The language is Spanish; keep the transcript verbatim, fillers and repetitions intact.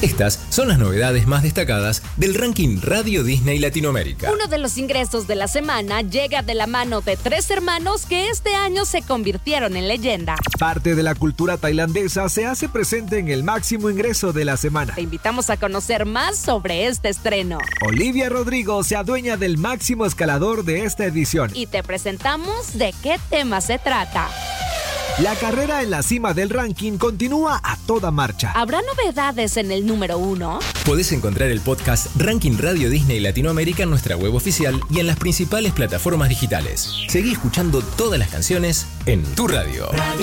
Estas son las novedades más destacadas del ranking Radio Disney Latinoamérica. Uno de los ingresos de la semana llega de la mano de tres hermanos que este año se convirtieron en leyenda. Parte de la cultura tailandesa se hace presente en el máximo ingreso de la semana. Te invitamos a conocer más sobre este estreno. Olivia Rodrigo se adueña del máximo escalador de esta edición. Y te presentamos de qué tema se trata. La carrera en la cima del ranking continúa a toda marcha. ¿Habrá novedades en el número uno? Podés encontrar el podcast Ranking Radio Disney Latinoamérica en nuestra web oficial y en las principales plataformas digitales. Seguí escuchando todas las canciones en tu radio.